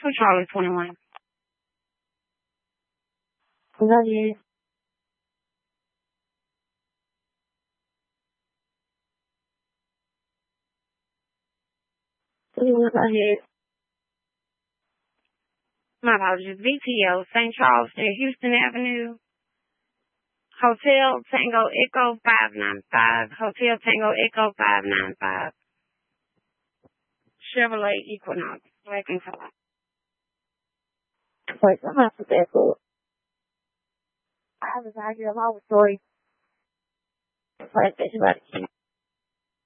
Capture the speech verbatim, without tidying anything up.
two Charlie twenty-one. Love you. Love you. My apologies. V T O, Saint Charles Street, Houston Avenue. Hotel Tango Echo five nine five. Hotel Tango Echo five nine five. Chevrolet Equinox. Black and color. Wait, I'm going to put that for I was out here, I'm always sorry. Wait, that's about it.